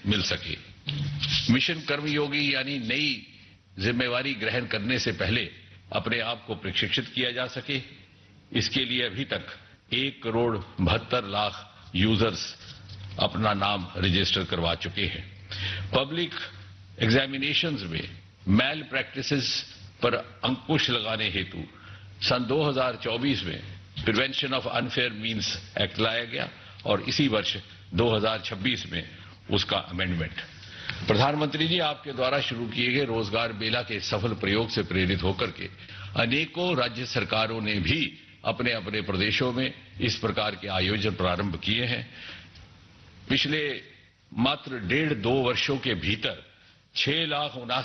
मिल सके। मिशन कर्मयोगी यानी नई जिम्मेवारी ग्रहण करने से पहले अपने आप को प्रशिक्षित किया जा सके, इसके लिए अभी तक 1,72,00,000 यूजर्स अपना नाम रजिस्टर करवा चुके हैं। पब्लिक एग्जामिनेशंस में मैल प्रैक्टिसेस पर अंकुश लगाने हेतु सन 2024 में prevention of unfair means act लाया गया और इसी वर्ष 2026 में उसका अमेंडमेंट। प्रधानमंत्री जी, आपके द्वारा शुरू किए गए रोजगार मेला के सफल प्रयोग से प्रेरित होकर के अनेकों राज्य सरकारों ने भी अपने अपने प्रदेशों में इस प्रकार के आयोजन प्रारंभ किए हैं। पिछले मात्र 1.5-2 वर्षों के भीतर 6,79,000